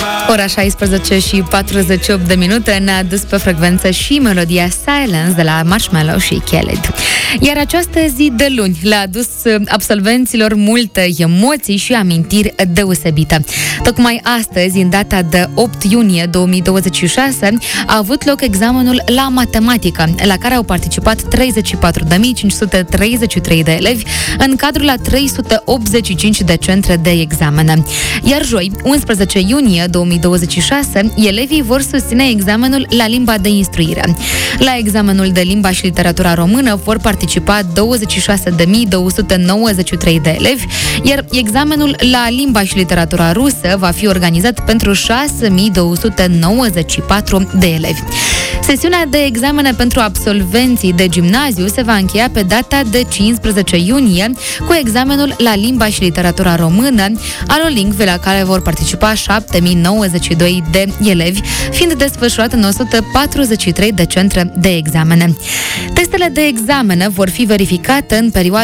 Ora 16 și 48 de minute ne-a adus pe frecvență și melodia Silence de la Marshmello și Khaled. Iar această zi de luni le-a adus absolvenților multe emoții și amintiri deosebite. Tocmai astăzi, în data de 8 iunie 2026, a avut loc examenul la matematică, la care au participat 34.533 de elevi în cadrul a 385 de centre de examene. Iar joi, 11 iunie 2026, elevii vor susține examenul la limba de instruire. La examenul de limba și literatura română vor participa 26.293 de elevi, iar examenul la limba și literatura rusă va fi organizat pentru 6.294 de elevi. Sesiunea de examene pentru absolvenții de gimnaziu se va încheia pe data de 15 iunie cu examenul la limba și literatura română, Alolingve, la care vor participa 7.092 de elevi, fiind desfășurat în 143 de centre de examene. Testele de examene vor fi verificate în perioada